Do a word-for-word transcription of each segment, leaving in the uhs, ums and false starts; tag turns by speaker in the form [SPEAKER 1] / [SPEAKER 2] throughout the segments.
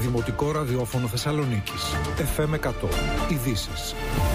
[SPEAKER 1] Δημοτικό Ραδιόφωνο Θεσσαλονίκης. εφ εμ εκατό. Ειδήσεις.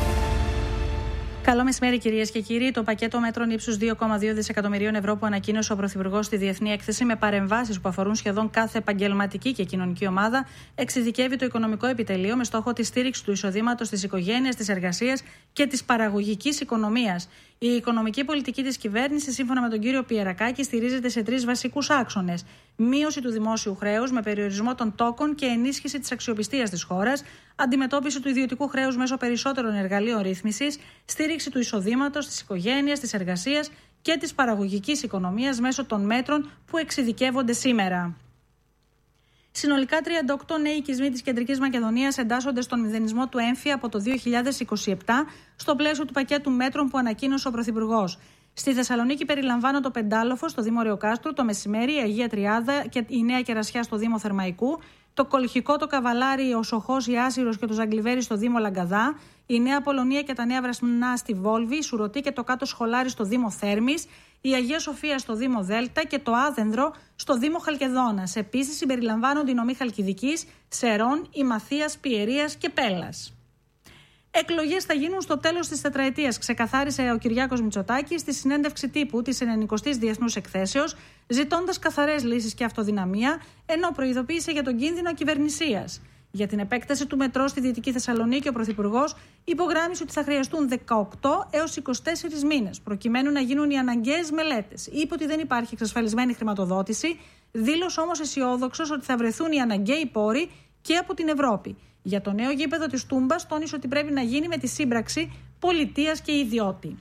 [SPEAKER 2] Καλό μεσημέρι, κυρίες και κύριοι. Το πακέτο μέτρων ύψους δύο κόμμα δύο δισεκατομμυρίων ευρώ που ανακοίνωσε ο Πρωθυπουργός στη Διεθνή Έκθεση, με παρεμβάσεις που αφορούν σχεδόν κάθε επαγγελματική και κοινωνική ομάδα, εξειδικεύει το οικονομικό επιτελείο με στόχο τη στήριξη του εισοδήματος της οικογένειας, της εργασίας και της παραγωγικής οικονομίας. Η οικονομική πολιτική της κυβέρνησης, σύμφωνα με τον κύριο Πιερακάκη, στηρίζεται σε τρεις βασικούς άξονες: μείωση του δημόσιου χρέους με περιορισμό των τόκων και ενίσχυση της αξιοπιστίας της χώρας, αντιμετώπιση του ιδιωτικού χρέους μέσω περισσότερων εργαλείων ρύθμισης, στήριξη του εισοδήματος, της οικογένειας, της εργασίας και της παραγωγικής οικονομίας μέσω των μέτρων που εξειδικεύονται σήμερα. Συνολικά τριάντα οκτώ νέοι οικισμοί της Κεντρικής Μακεδονίας εντάσσονται στον μηδενισμό του έμφυα από το δύο χιλιάδες είκοσι επτά στο πλαίσιο του πακέτου μέτρων που ανακοίνωσε ο Πρωθυπουργός. Στη Θεσσαλονίκη περιλαμβάνονται το Πεντάλοφο στο Δήμο Ρεοκάστρου, το Μεσημέρι, η Αγία Τριάδα και η Νέα Κερασιά στο Δήμο Θερμαϊκού, το Κολχικό, το Καβαλάρι, ο Σοχός, η Άσυρος και το Ζαγκλιβέρι στο Δήμο Λαγκαδά, η Νέα Πολωνία και τα Νέα Βρασμινά στη Βόλβη, η Σουρωτή και το Κάτω Σχολάρι στο Δήμο Θέρμης, η Αγία Σοφία στο Δήμο Δέλτα και το Άδενδρο στο Δήμο Χαλκεδόνας. Επίσης συμπεριλαμβάνονται οι νομοί Χαλκιδικής, Σερών, Ημαθίας, Πιερίας και Πέλλας. Εκλογές θα γίνουν στο τέλος της τετραετίας, ξεκαθάρισε ο Κυριάκος Μητσοτάκης στη συνέντευξη τύπου της ενενηκοστής Διεθνούς Εκθέσεως, ζητώντας καθαρές λύσεις και αυτοδυναμία, ενώ προειδοποίησε για τον κίνδυνο ακυβερνησίας. Για την επέκταση του μετρό στη Δυτική Θεσσαλονίκη, ο Πρωθυπουργός υπογράμμισε ότι θα χρειαστούν δεκαοκτώ έως είκοσι τέσσερις μήνες προκειμένου να γίνουν οι αναγκαίες μελέτες. Είπε ότι δεν υπάρχει εξασφαλισμένη χρηματοδότηση, δήλωσε όμως αισιόδοξος ότι θα βρεθούν οι αναγκαίοι πόροι και από την Ευρώπη. Για το νέο γήπεδο της Τούμπας τόνισε ότι πρέπει να γίνει με τη σύμπραξη πολιτείας και ιδιώτη.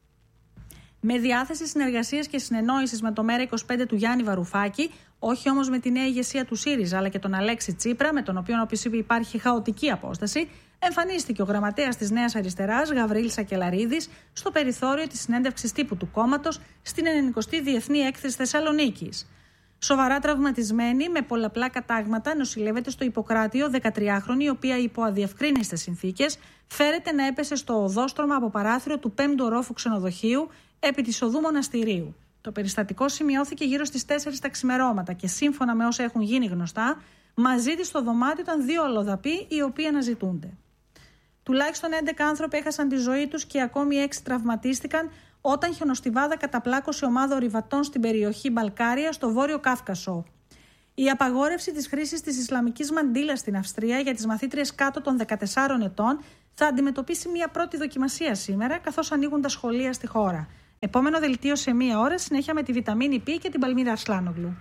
[SPEAKER 2] Με διάθεση συνεργασίας και συνεννόησης με το ΜΕΡΑ είκοσι πέντε του Γιάννη Βαρουφάκη, όχι όμως με τη νέα ηγεσία του ΣΥΡΙΖΑ αλλά και τον Αλέξη Τσίπρα, με τον οποίο όπως είπε υπάρχει χαοτική απόσταση, εμφανίστηκε ο γραμματέας της Νέας Αριστεράς, Γαβρίλ Σακελαρίδης, στο περιθώριο της συνέντευξης τύπου του κόμματος στην ενενηκοστή Διεθνή Έκθεση Θεσσαλονίκης. Σοβαρά τραυματισμένη, με πολλαπλά κατάγματα, νοσηλεύεται στο Ιπποκράτιο δεκατριάχρονη, η οποία υπό αδιευκρίνιστες συνθήκες φέρεται να έπεσε στο οδόστρωμα από παράθυρο του πέμπτου ορόφου ξενοδοχείου επί της οδού Μοναστηρίου. Το περιστατικό σημειώθηκε γύρω στις τέσσερις τα ξημερώματα και σύμφωνα με όσα έχουν γίνει γνωστά, μαζί της στο δωμάτιο ήταν δύο αλλοδαποί οι οποίοι αναζητούνται. Τουλάχιστον έντεκα άνθρωποι έχασαν τη ζωή τους και ακόμη έξι τραυματίστηκαν όταν χιονοστιβάδα καταπλάκωσε ομάδα ορειβατών στην περιοχή Μπαλκάρια στο Βόρειο Κάφκασο. Η απαγόρευση της χρήσης της Ισλαμικής μαντίλας στην Αυστρία για τις μαθήτριες κάτω των δεκατεσσάρων ετών θα αντιμετωπίσει μια πρώτη δοκιμασία σήμερα, καθώς ανοίγουν τα σχολεία στη χώρα. Επόμενο δελτίο σε μία ώρα, συνέχεια με τη Βιταμίνη Π και την Παλμύρα Αρσλάνογλου.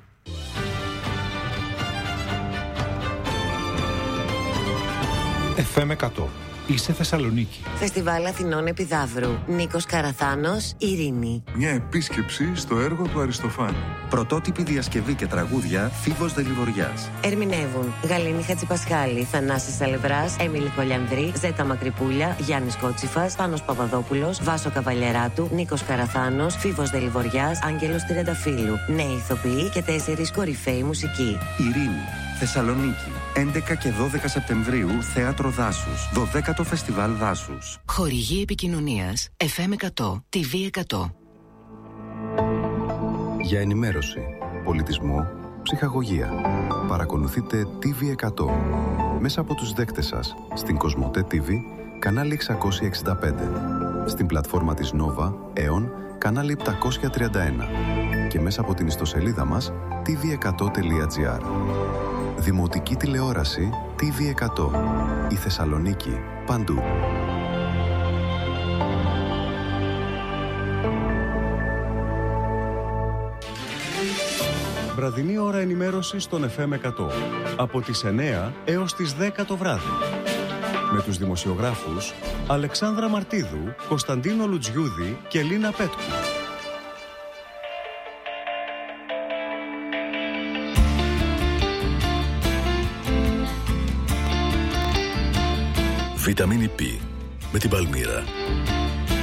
[SPEAKER 1] εφ εμ εκατό. Είσαι Θεσσαλονίκη.
[SPEAKER 3] Φεστιβάλ Αθηνών Επιδαύρου. Νίκος Καραθάνος, Ειρήνη.
[SPEAKER 4] Μια επίσκεψη στο έργο του Αριστοφάνη.
[SPEAKER 5] Πρωτότυπη διασκευή και τραγούδια, Φίβος Δελιβοριάς.
[SPEAKER 3] Ερμηνεύουν Γαλήνη Χατζηπασχάλη, Θανάσης Αλευράς, Έμιλη Κολιανδρή, Ζέτα Μακρυπούλια, Γιάννης Κότσιφας, Πάνος Παπαδόπουλος, Βάσο Καβαλιεράτου, Νίκος Καραθάνος, Φίβος Δελιβοριάς, Άγγελος Τριανταφύλου. Νέοι ηθοποιοί και τέσσερις κορυφαίοι μουσικοί.
[SPEAKER 5] Ειρήνη. Θεσσαλονίκη. έντεκα και δώδεκα Σεπτεμβρίου, Θέατρο Δάσους. δωδέκατο Φεστιβάλ Δάσους.
[SPEAKER 3] Χορηγή επικοινωνίας εφ εμ εκατό, τι βι εκατό.
[SPEAKER 6] Για ενημέρωση, πολιτισμό, ψυχαγωγία. Παρακολουθείτε τι βι εκατό μέσα από τους δέκτες σας στην Κοσμοτέ τι βι, κανάλι εξακόσια εξήντα πέντε, στην πλατφόρμα της Nova, Aeon, κανάλι επτακόσια τριάντα ένα και μέσα από την ιστοσελίδα μας τι βι εκατό τελεία τζι άρ. Δημοτική τηλεόραση τι βι εκατό. Η Θεσσαλονίκη παντού.
[SPEAKER 7] Βραδινή ώρα ενημέρωσης στον εφ εμ εκατό. Από τις εννιά έως τις δέκα το βράδυ. Με τους δημοσιογράφους Αλεξάνδρα Μαρτίδου, Κωνσταντίνο Λουτζιούδη και Λίνα Πέτκου.
[SPEAKER 8] Βιταμίνη Π με την Παλμύρα.